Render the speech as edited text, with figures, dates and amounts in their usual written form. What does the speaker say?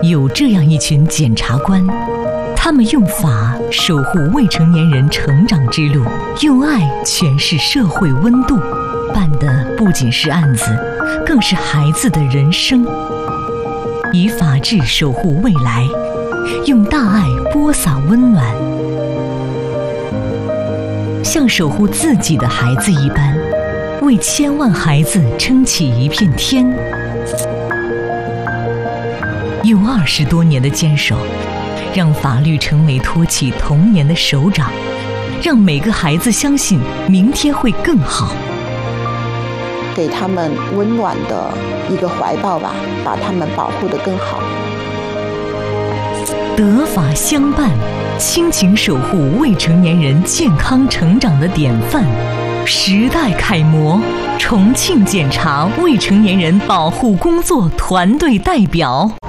有这样一群检察官，他们用法守护未成年人成长之路，用爱诠释社会温度，办的不仅是案子，更是孩子的人生。以法治守护未来，用大爱播撒温暖，像守护自己的孩子一般，为千万孩子撑起一片天。有20多年的坚守，让法律成为托起童年的手掌，让每个孩子相信明天会更好。 给他们温暖的一个怀抱吧，把他们保护得更好。 德法相伴，亲情守护未成年人健康成长的典范，时代楷模，重庆检察未成年人保护工作团队代表。